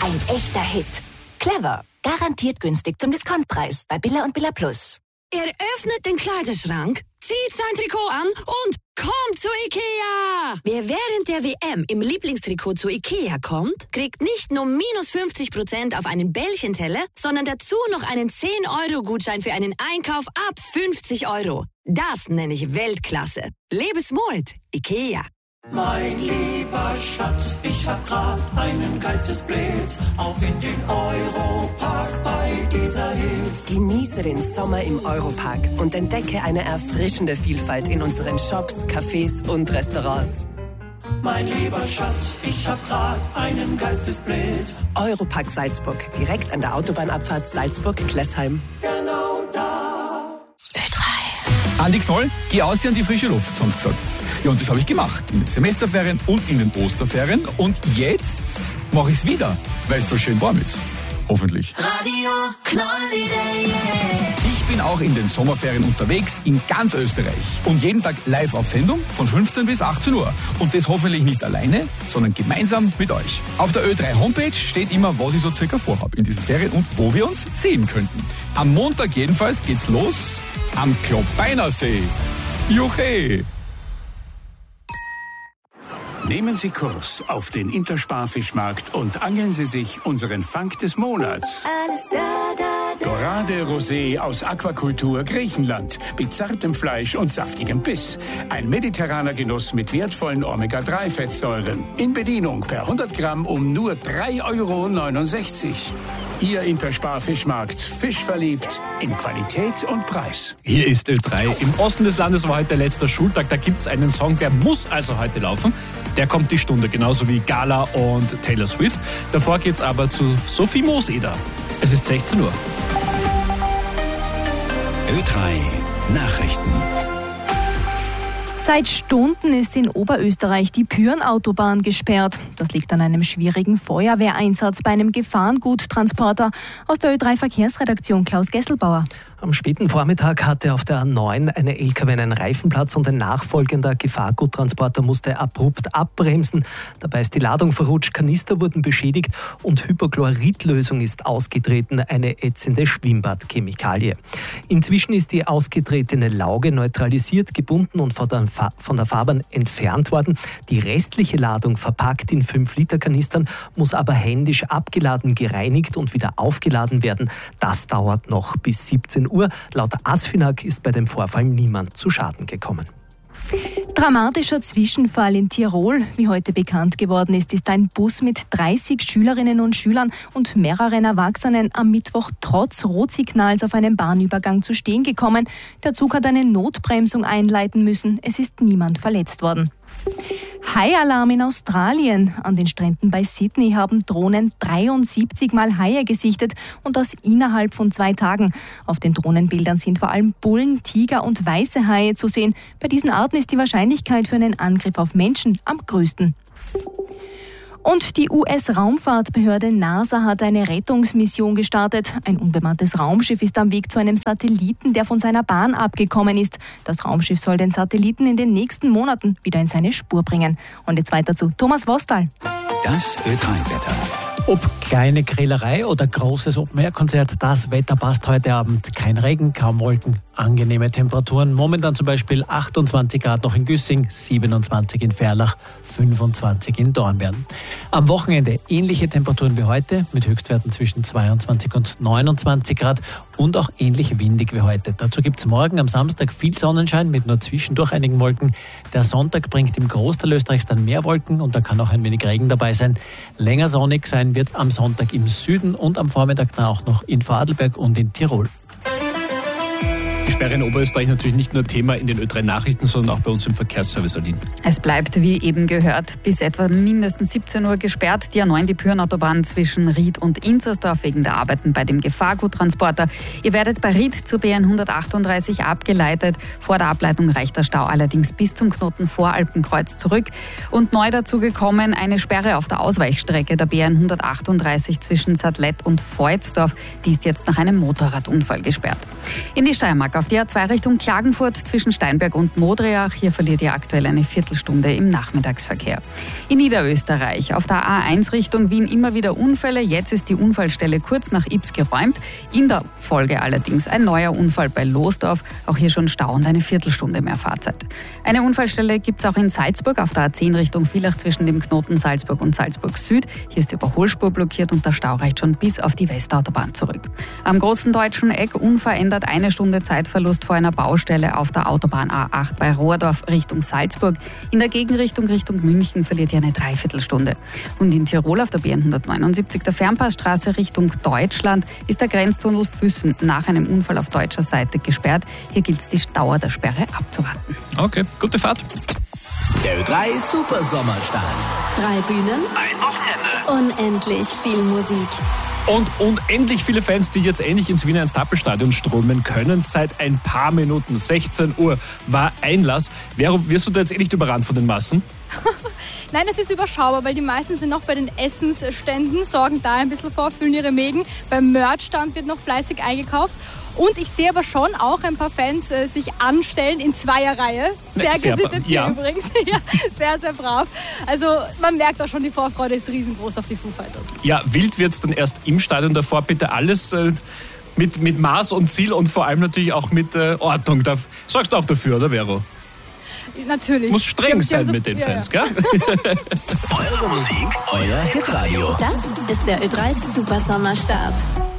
Ein echter Hit. Clever. Garantiert günstig zum Discountpreis bei Billa und Billa Plus. Er öffnet den Kleiderschrank, zieht sein Trikot an und kommt zu Ikea. Wer während der WM im Lieblingstrikot zu Ikea kommt, kriegt nicht nur minus 50% auf einen Bällchenteller, sondern dazu noch einen 10-Euro-Gutschein für einen Einkauf ab 50 Euro. Das nenne ich Weltklasse. Lebensmut, Ikea. Mein lieber Schatz, ich hab grad einen Geistesblitz auf in den Europark bei dieser Hitze. Genieße den Sommer im Europark und entdecke eine erfrischende Vielfalt in unseren Shops, Cafés und Restaurants. Mein lieber Schatz, ich hab grad einen Geistesblitz. Europark Salzburg, direkt an der Autobahnabfahrt Salzburg-Klessheim. Genau da. Andi Knoll, geh aus an die frische Luft, haben sie gesagt. Ja, und das habe ich gemacht. In den Semesterferien und in den Osterferien. Und jetzt mache ich es wieder, weil es so schön warm ist. Hoffentlich. Radio Knoll-Idee. Ich bin auch in den Sommerferien unterwegs in ganz Österreich. Und jeden Tag live auf Sendung von 15 bis 18 Uhr. Und das hoffentlich nicht alleine, sondern gemeinsam mit euch. Auf der Ö3 Homepage steht immer, was ich so circa vorhabe in diesen Ferien und wo wir uns sehen könnten. Am Montag jedenfalls geht's los am Klobeinersee. Juche! Nehmen Sie Kurs auf den Intersparfischmarkt und angeln Sie sich unseren Fang des Monats. Alles da. Dorade Rosé aus Aquakultur Griechenland. Mit zartem Fleisch und saftigem Biss. Ein mediterraner Genuss mit wertvollen Omega-3-Fettsäuren. In Bedienung per 100 Gramm um nur 3,69 €. Ihr Intersparfischmarkt. Fischverliebt in Qualität und Preis. Hier ist Ö3. Im Osten des Landes war heute der letzte Schultag. Da gibt's einen Song, der muss also heute laufen. Der kommt die Stunde, genauso wie Gala und Taylor Swift. Davor geht's aber zu Sophie Mooseder. Es ist 16 Uhr. Ö3 Nachrichten. Seit Stunden ist in Oberösterreich die Pyhrn-Autobahn gesperrt. Das liegt an einem schwierigen Feuerwehreinsatz bei einem Gefahrenguttransporter. Aus der Ö3-Verkehrsredaktion Klaus Gesselbauer. Am späten Vormittag hatte auf der A9 eine LKW einen Reifenplatz und ein nachfolgender Gefahrguttransporter musste abrupt abbremsen. Dabei ist die Ladung verrutscht, Kanister wurden beschädigt und Hypochloridlösung ist ausgetreten, eine ätzende Schwimmbadchemikalie. Inzwischen ist die ausgetretene Lauge neutralisiert, gebunden und von der Fahrbahn entfernt worden. Die restliche Ladung, verpackt in 5-Liter-Kanistern, muss aber händisch abgeladen, gereinigt und wieder aufgeladen werden. Das dauert noch bis 17 Uhr. Laut ASFINAG ist bei dem Vorfall niemand zu Schaden gekommen. Dramatischer Zwischenfall in Tirol. Wie heute bekannt geworden ist ein Bus mit 30 Schülerinnen und Schülern und mehreren Erwachsenen am Mittwoch trotz Rotsignals auf einem Bahnübergang zu stehen gekommen. Der Zug hat eine Notbremsung einleiten müssen. Es ist niemand verletzt worden. Haialarm in Australien. An den Stränden bei Sydney haben Drohnen 73 Mal Haie gesichtet und das innerhalb von 2 Tagen. Auf den Drohnenbildern sind vor allem Bullen, Tiger und weiße Haie zu sehen. Bei diesen Arten ist die Wahrscheinlichkeit für einen Angriff auf Menschen am größten. Und die US-Raumfahrtbehörde NASA hat eine Rettungsmission gestartet. Ein unbemanntes Raumschiff ist am Weg zu einem Satelliten, der von seiner Bahn abgekommen ist. Das Raumschiff soll den Satelliten in den nächsten Monaten wieder in seine Spur bringen. Und jetzt weiter zu Thomas Wostal. Das Ö3-Wetter. Ob kleine Grillerei oder großes Open-Air-Konzert, das Wetter passt heute Abend. Kein Regen, kaum Wolken, angenehme Temperaturen. Momentan zum Beispiel 28 Grad noch in Güssing, 27 in Ferlach, 25 in Dornbirn. Am Wochenende ähnliche Temperaturen wie heute, mit Höchstwerten zwischen 22 und 29 Grad und auch ähnlich windig wie heute. Dazu gibt es morgen am Samstag viel Sonnenschein mit nur zwischendurch einigen Wolken. Der Sonntag bringt im Großteil Österreichs dann mehr Wolken und da kann auch ein wenig Regen dabei sein. Länger sonnig sein wird es am Sonntag im Süden und am Vormittag dann auch noch in Vorarlberg und in Tirol. Die Sperre in Oberösterreich natürlich nicht nur Thema in den Ö3-Nachrichten, sondern auch bei uns im Verkehrsservice, Aline. Es bleibt, wie eben gehört, bis etwa mindestens 17 Uhr gesperrt. Die A9, die Pyhrn-Autobahn zwischen Ried und Inzersdorf wegen der Arbeiten bei dem Gefahrguttransporter. Ihr werdet bei Ried zur BN 138 abgeleitet. Vor der Ableitung reicht der Stau allerdings bis zum Knoten Voralpenkreuz zurück. Und neu dazugekommen eine Sperre auf der Ausweichstrecke der BN 138 zwischen Sadlett und Voitsdorf. Die ist jetzt nach einem Motorradunfall gesperrt. In die Steiermark Stauschlag auf der A2 Richtung Klagenfurt zwischen Steinberg und Modriach. Hier verliert ihr aktuell eine Viertelstunde im Nachmittagsverkehr. In Niederösterreich auf der A1 Richtung Wien immer wieder Unfälle. Jetzt ist die Unfallstelle kurz nach Ybbs geräumt. In der Folge allerdings ein neuer Unfall bei Losdorf. Auch hier schon Stau und eine Viertelstunde mehr Fahrzeit. Eine Unfallstelle gibt es auch in Salzburg auf der A10 Richtung Villach zwischen dem Knoten Salzburg und Salzburg Süd. Hier ist die Überholspur blockiert und der Stau reicht schon bis auf die Westautobahn zurück. Am großen deutschen Eck unverändert 1 Stunde Zeitverlust vor einer Baustelle auf der Autobahn A8 bei Rohrdorf Richtung Salzburg. In der Gegenrichtung Richtung München verliert ihr eine Dreiviertelstunde. Und in Tirol auf der B179 der Fernpassstraße Richtung Deutschland ist der Grenztunnel Füssen nach einem Unfall auf deutscher Seite gesperrt. Hier gilt es, die Dauer der Sperre abzuwarten. Okay, gute Fahrt. Der Ö3 Super Sommerstart. 3 Bühnen, ein Wochenende, unendlich viel Musik. Und unendlich viele Fans, die jetzt endlich ins Wiener Ernst-Happel-Stadion strömen können. Seit ein paar Minuten, 16 Uhr, war Einlass. Wirst du da jetzt nicht überrannt von den Massen? Nein, es ist überschaubar, weil die meisten sind noch bei den Essensständen, sorgen da ein bisschen vor, füllen ihre Mägen. Beim Merchstand wird noch fleißig eingekauft. Und ich sehe aber schon auch ein paar Fans sich anstellen in Zweierreihe. Sehr gesittet hier übrigens. Ja, sehr, sehr brav. Also man merkt auch schon, die Vorfreude ist riesengroß auf die Foo Fighters. Ja, wild wird es dann erst im Stadion. Davor bitte alles mit Maß und Ziel und vor allem natürlich auch mit Ordnung. Sorgst du auch dafür, oder Vero? Natürlich. Muss streng sein mit den Fans, gell? Eure Musik, euer Hitradio. Das ist der Ö3 Super Sommerstart.